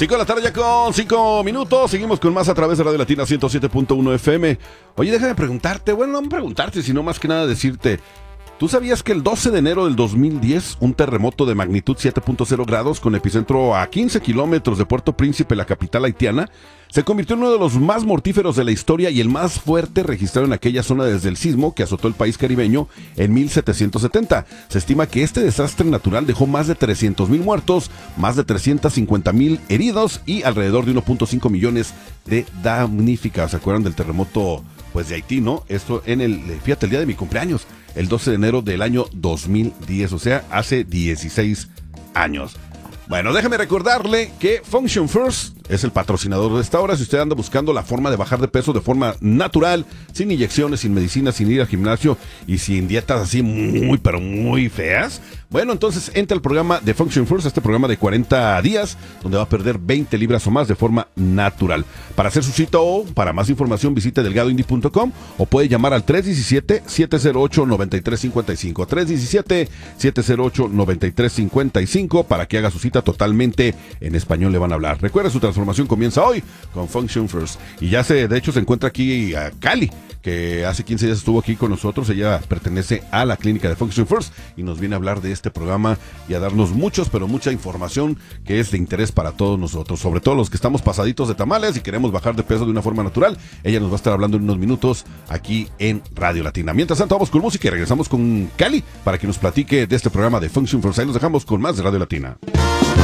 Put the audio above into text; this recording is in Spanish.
5 de la tarde ya con 5 minutos. Seguimos con más a través de Radio Latina 107.1 FM. Oye, déjame preguntarte, bueno, no preguntarte, sino más que nada decirte, ¿tú sabías que el 12 de enero del 2010, un terremoto de magnitud 7.0 grados con epicentro a 15 kilómetros de Puerto Príncipe, la capital haitiana, se convirtió en uno de los más mortíferos de la historia y el más fuerte registrado en aquella zona desde el sismo que azotó el país caribeño en 1770? Se estima que este desastre natural dejó más de 300,000 muertos, más de 350,000 heridos y alrededor de 1.5 millones de damnificados. ¿Se acuerdan del terremoto pues de Haití, no? Esto fíjate, el día de mi cumpleaños, el 12 de enero del año 2010, o sea, hace 16 años. Bueno, déjame recordarle que Function First es el patrocinador de esta hora. Si usted anda buscando la forma de bajar de peso de forma natural, sin inyecciones, sin medicinas, sin ir al gimnasio y sin dietas así pero muy feas, bueno, entonces entra al programa de Function First, este programa de 40 días, donde va a perder 20 libras o más de forma natural. Para hacer su cita o para más información, visite delgadoindy.com o puede llamar al 317-708-9355. 317-708-9355 para que haga su cita totalmente en español, le van a hablar. Recuerda, su transformación comienza hoy con Function First. Y ya de hecho se encuentra aquí a Cali, que hace 15 días estuvo aquí con nosotros. Ella pertenece a la clínica de Function First y nos viene a hablar de este programa y a darnos mucha información que es de interés para todos nosotros, sobre todo los que estamos pasaditos de tamales y queremos bajar de peso de una forma natural. Ella nos va a estar hablando en unos minutos aquí en Radio Latina. Mientras tanto, vamos con música y regresamos con Cali para que nos platique de este programa de Function First. Ahí nos dejamos con más de Radio Latina.